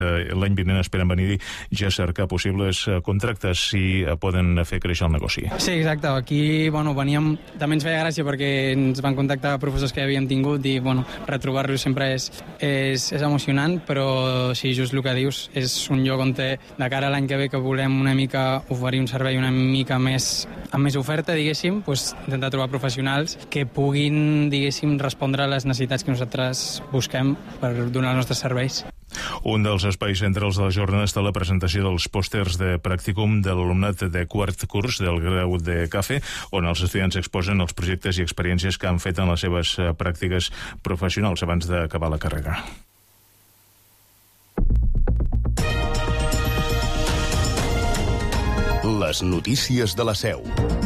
l'any vinent esperen venir ja a cercar possibles contractes si poden fer créixer el negoci. Sí, exacte. Aquí, veníem... També ens feia gràcia perquè ens van contactar professors que havíem tingut i, retrobar-los sempre és emocionant, però sí, just el que dius, és un lloc on de cara a l'any que ve que volem una mica oferir un servei una mica més amb més oferta, diguéssim, intentar trobar professionals que puguin, diguéssim, respondre a les necessitats que nosaltres busquem per donar els nostres serveis. Un dels espais centrals de la jornada està la presentació dels pòsters de pràcticum de l'alumnat de quart curs del grau de CAFE, on els estudiants exposen els projectes i experiències que han fet en les seves pràctiques professionals abans d'acabar la carrera. Les notícies de la Seu.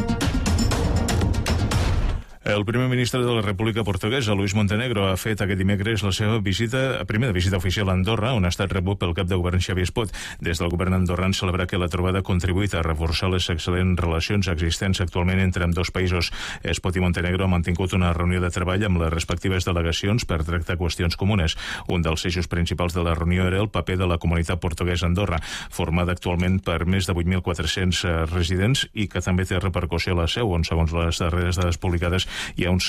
El primer ministre de la República Portuguesa, Luís Montenegro, ha fet aquest dimecres la seva primera visita oficial a Andorra, on ha estat rebut pel cap de govern Xavier Espot. Des del govern andorran celebra que la trobada ha contribuït a reforçar les excel·lents relacions existents actualment entre ambdós països. Espot i Montenegro han mantingut una reunió de treball amb les respectives delegacions per tractar qüestions comunes. Un dels eixos principals de la reunió era el paper de la comunitat portuguesa a Andorra, formada actualment per més de 8.400 residents i que també té repercussió a la Seu, on, segons les darreres dades publicades, hi ha uns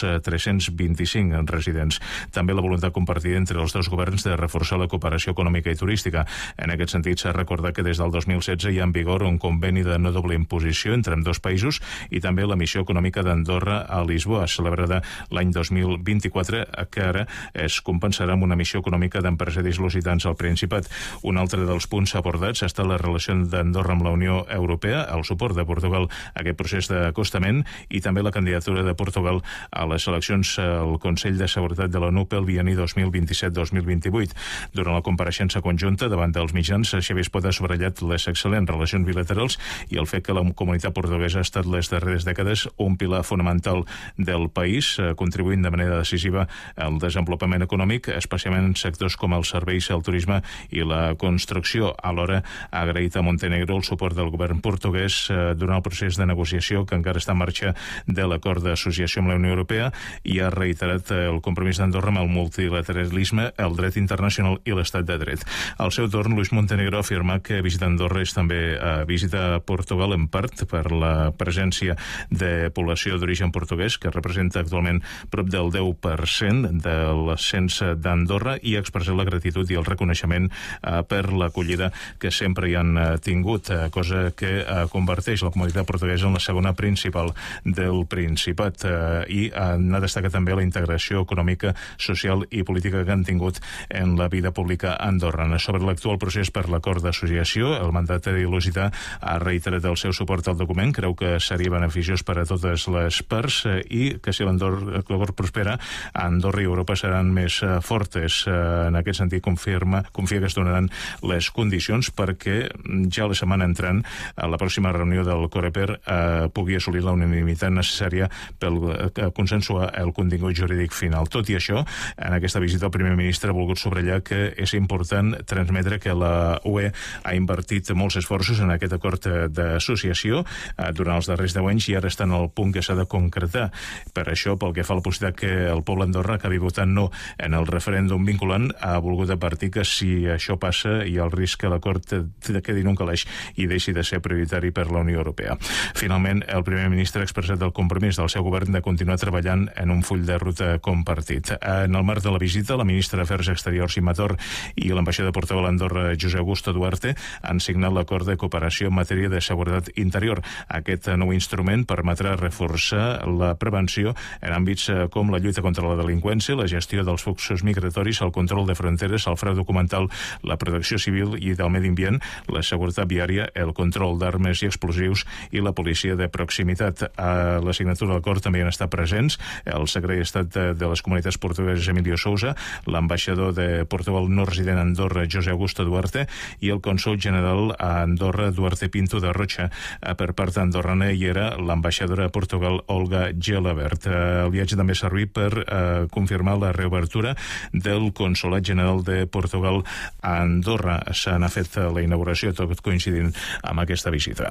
325 residents. També la voluntat compartida entre els dos governs de reforçar la cooperació econòmica i turística. En aquest sentit, s'ha recordat que des del 2016 hi ha en vigor un conveni de no doble imposició entre ambdós països i també la missió econòmica d'Andorra a Lisboa, celebrada l'any 2024, que ara es compensarà amb una missió econòmica d'empresaris lusitans al Principat. Un altre dels punts abordats ha estat la relació d'Andorra amb la Unió Europea, el suport de Portugal a aquest procés d'acostament i també la candidatura de Portugal a les eleccions al Consell de Seguretat de l'ONU pel bienni 2027-2028. Durant la compareixença conjunta davant dels mitjans, Xavier Espot ha subratllat les excel·lents relacions bilaterals i el fet que la comunitat portuguesa ha estat les darreres dècades un pilar fonamental del país, contribuint de manera decisiva al desenvolupament econòmic, especialment en sectors com els serveis, el turisme i la construcció. Alhora ha agraït a Montenegro el suport del govern portuguès durant el procés de negociació que encara està en marxa de l'acord d'associació amb la Unió Europea i ha reiterat el compromís d'Andorra amb el multilateralisme, el dret internacional i l'estat de dret. Al seu torn, Luís Montenegro ha afirmat que visita Andorra és també visita a Portugal en part per la presència de població d'origen portuguès, que representa actualment prop del 10% de l'ascens d'Andorra, i ha expressat la gratitud i el reconeixement per l'acollida que sempre hi han tingut, cosa que converteix la comunitat portuguesa en la segona principal del Principat, i n'ha destacat també la integració econòmica, social i política que han tingut en la vida pública andorrana. Sobre l'actual procés per l'acord d'associació, el mandatari lusità ha reiterat el seu suport al document, creu que seria beneficiós per a totes les parts i que si l'acord prospera, Andorra i Europa seran més fortes. En aquest sentit, confia que es donaran les condicions perquè ja la setmana entrant, a la pròxima reunió del Coreper, pugui assolir la unanimitat necessària pel consensuar el contingut jurídic final. Tot i això, en aquesta visita el primer ministre ha volgut subratllar que és important transmetre que la UE ha invertit molts esforços en aquest acord d'associació durant els darrers 10 anys i ara està en el punt que s'ha de concretar. Per això, pel que fa a la possibilitat que el poble d'Andorra acabi votant no en el referèndum vinculant, ha volgut advertir que si això passa hi ha el risc que l'acord quedi en un calaix i deixi de ser prioritari per la Unió Europea. Finalment, el primer ministre ha expressat el compromís del seu govern de continuar treballant en un full de ruta compartit. En el marc de la visita, la ministra d'Afers Exteriors Imma Thor i l'ambaixador de Portugal a Andorra, José Augusto Duarte, han signat l'acord de cooperació en matèria de seguretat interior. Aquest nou instrument permetrà reforçar la prevenció en àmbits com la lluita contra la delinqüència, la gestió dels fluxos migratoris, el control de fronteres, el frau documental, la protecció civil i del medi ambient, la seguretat viària, el control d'armes i explosius i la policia de proximitat. A la signatura de l'acord també hi han estat presents el secretari d'Estat de les Comunitats Portugueses, Emilio Sousa, l'ambaixador de Portugal no resident a Andorra, José Augusto Duarte, i el cònsol general a Andorra, Duarte Pinto de Rocha. Per part andorrana hi era l'ambaixadora a Portugal, Olga Gelabert. El viatge també ha servit per confirmar la reobertura del Consolat General de Portugal a Andorra. Se n'ha fet la inauguració, tot coincidint amb aquesta visita.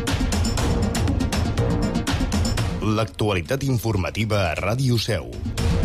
L'actualitat informativa a Ràdio Seu.